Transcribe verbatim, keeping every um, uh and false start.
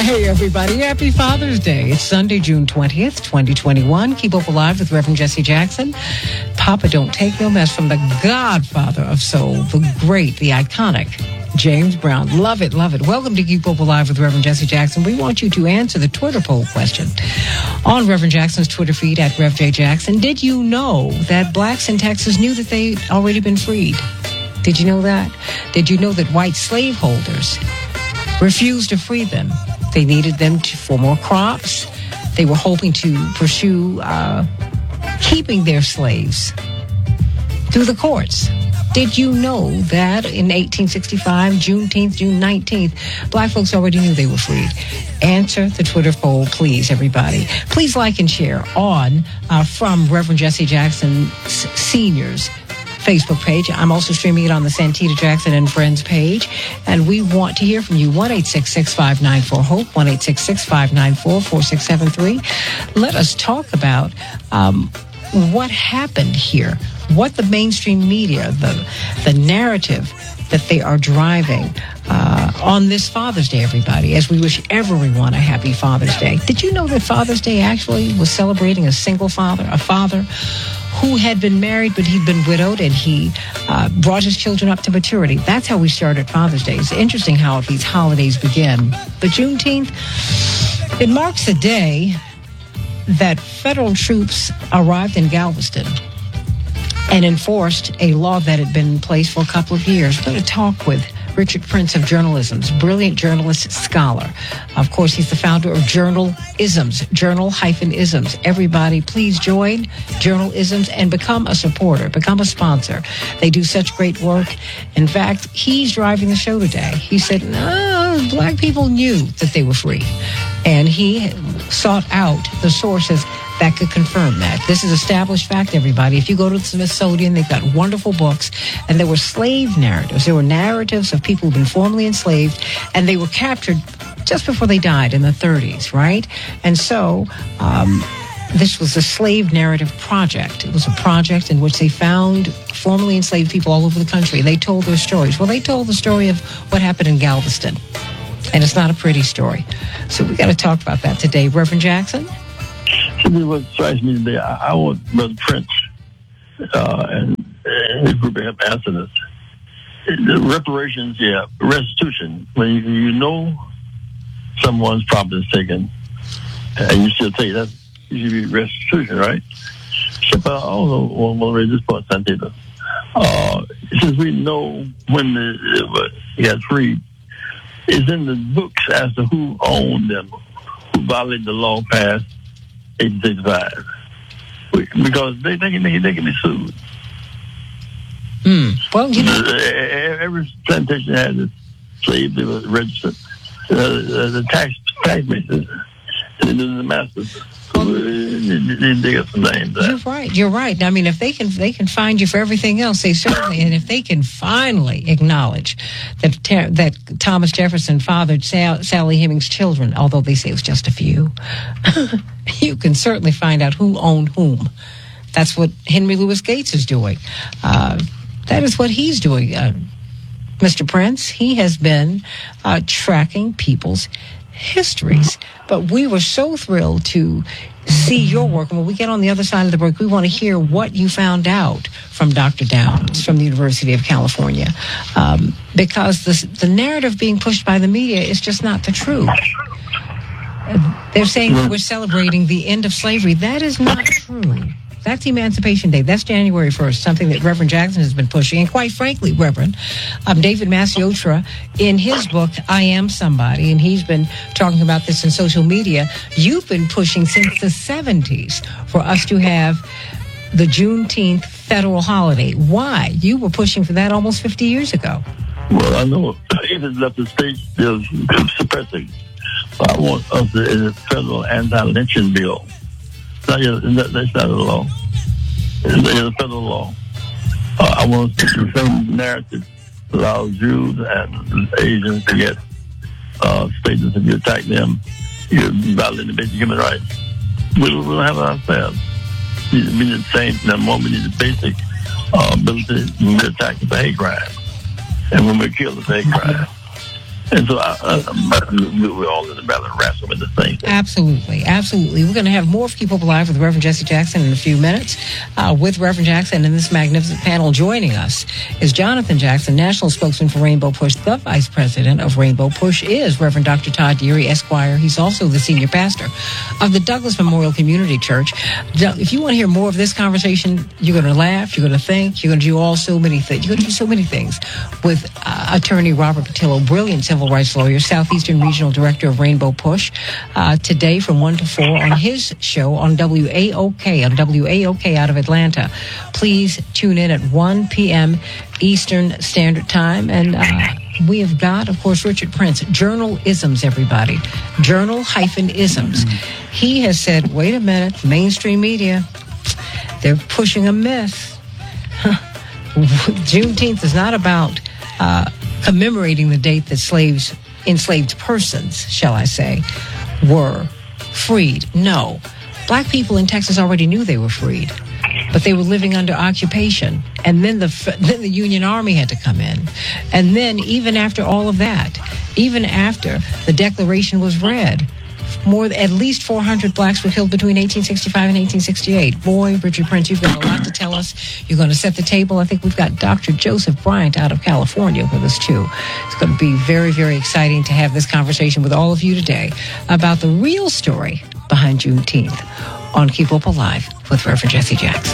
Hey, everybody. Happy Father's Day. It's Sunday, June twentieth, twenty twenty-one. Keep Hope Alive with Reverend Jesse Jackson. Papa Don't Take No Mess from the godfather of soul, the great, the iconic James Brown. Love it, love it. Welcome to Keep Hope Alive with Reverend Jesse Jackson. We want you to answer the Twitter poll question on Reverend Jackson's Twitter feed at Rev J Jackson. Did you know that blacks in Texas knew that they'd already been freed? Did you know that? Did you know that white slaveholders refused to free them? They needed them to, for more crops. They were hoping to pursue uh, keeping their slaves through the courts. Did you know that in eighteen sixty-five, Juneteenth, June nineteenth, black folks already knew they were freed? Answer the Twitter poll, please, everybody. Please like and share on uh, from Reverend Jesse Jackson Senior's Facebook page. I'm also streaming it on the Santita Jackson and Friends page. And we want to hear from you. one eight six six, five nine four, HOPE, one eight six six, five nine four, four six seven three. Let us talk about um, what happened here, what the mainstream media, the, the narrative that they are driving uh, on this Father's Day, everybody, as we wish everyone a happy Father's Day. Did you know that Father's Day actually was celebrating a single father, a father who had been married, but he'd been widowed, and he uh, brought his children up to maturity? That's how we started Father's Day. It's interesting how these holidays begin. But Juneteenth, it marks a day that federal troops arrived in Galveston and enforced a law that had been in place for a couple of years. We're going to talk with Richard Prince of Journalism's brilliant journalist scholar. Of course, he's the founder of Journal-isms, Journal-isms. Everybody, please join Journal-isms and become a supporter, become a sponsor. They do such great work. In fact, he's driving the show today. He said, no, black people knew that they were free. And he sought out the sources that could confirm that. This is established fact, everybody. If you go to the Smithsonian, they've got wonderful books, and there were slave narratives. There were narratives of people who've been formerly enslaved, and they were captured just before they died in the thirties, right? And so um, this was the Slave Narrative Project. It was a project in which they found formerly enslaved people all over the country. They told their stories. Well, they told the story of what happened in Galveston, and it's not a pretty story. So we got to talk about that today. Reverend Jackson? Simply what strikes me today, I, I want Brother Prince uh, and, and his group to help answer this. The reparations, yeah, restitution. When you, you know someone's property is taken, and you still take it, that should be restitution, right? But I also want to raise this point, Santita. Uh, since we know when the, he got freed, it's in the books as to who owned them, who violated the law passed eighteen sixty-five, because they, they, can, they, they can be sued. Mm. Well, you know, every plantation had a slave that was registered. Uh, the tax tax basis, and then the masters. So they, they got some names. You're right. You're right. I mean, if they can, they can find you for everything else. They certainly, and if they can finally acknowledge that that Thomas Jefferson fathered Sal, Sally Hemings' children, although they say it was just a few, you can certainly find out who owned whom. That's what Henry Louis Gates is doing. Uh, that is what he's doing, uh, Mister Prince. He has been uh, tracking people's histories. But we were so thrilled to see your work. And when we get on the other side of the break, we want to hear what you found out from Doctor Downs from the University of California. Um, because the, the narrative being pushed by the media is just not the truth. They're saying that we're celebrating the end of slavery. That is not true. That's Emancipation Day. That's January first, something that Reverend Jackson has been pushing. And quite frankly, Reverend, um, David Massiotra, in his book, I Am Somebody, and he's been talking about this in social media, you've been pushing since the seventies for us to have the Juneteenth federal holiday. Why? You were pushing for that almost fifty years ago. Well, I know even left the state, they're suppressing. So I want us to, in a federal anti-lynching bill. That's not a law. It's a federal law. Uh, I want to see the same narrative allow Jews and Asians to get uh, status if you attack them. You're violating the basic human rights. We will have ourselves. We need the same. Number one, we need the basic uh, ability when we attack the hate crime, and when we kill the hate crime. And so I, I, we're all in the battle of wrestling with this thing. Absolutely. Absolutely. We're going to have more of Keep Hope Alive with Reverend Jesse Jackson in a few minutes. Uh, with Reverend Jackson and this magnificent panel joining us is Jonathan Jackson, National Spokesman for Rainbow Push. The Vice President of Rainbow Push is Reverend Doctor Todd Deary, Esquire. He's also the Senior Pastor of the Douglas Memorial Community Church. If you want to hear more of this conversation, you're going to laugh, you're going to think, you're going to do all so many things. You're going to do so many things with uh, Attorney Robert Patillo, brilliant civil rights lawyer, Southeastern Regional Director of Rainbow Push, uh, today from one to four on his show on W A O K, on W A O K out of Atlanta. Please tune in at one p.m. Eastern Standard Time. And uh, we have got, of course, Richard Prince, Journal-isms, everybody. Journal-isms. He has said, wait a minute, mainstream media, they're pushing a myth. Juneteenth is not about uh, commemorating the date that slaves, enslaved persons, shall I say, were freed. No. Black people in Texas already knew they were freed, but they were living under occupation. And then the then the Union Army had to come in. And then even after all of that, even after the Declaration was read, more at least four hundred blacks were killed between eighteen sixty-five and eighteen sixty-eight. Boy, Richard Prince, you've got a lot to tell us. You're going to set the table. I think we've got Doctor Joseph Bryant out of California with us, too. It's going to be very, very exciting to have this conversation with all of you today about the real story behind Juneteenth on Keep Hope Alive with Reverend Jesse Jackson.